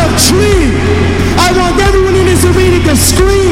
tree. I want everyone in this arena to scream